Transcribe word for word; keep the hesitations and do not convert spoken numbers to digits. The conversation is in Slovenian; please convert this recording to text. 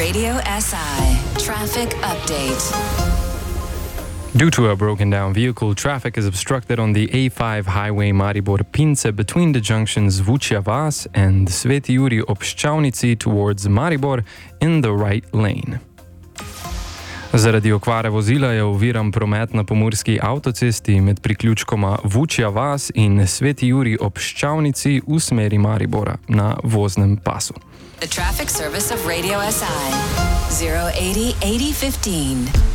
Radio S I. Traffic update. Due to a broken down vehicle, traffic is obstructed on the A five highway Maribor-Pince between the junctions Vučja vas and Sveti Jurij ob Ščavnici towards Maribor in the right lane. Zaradi okvare vozila je oviran promet na pomurski avtocesti med priključkoma Vučja vas in Sveti Jurij ob Ščavnici v smeri Maribora na voznem pasu. The traffic service of Radio S I. zero eighty eighty fifteen.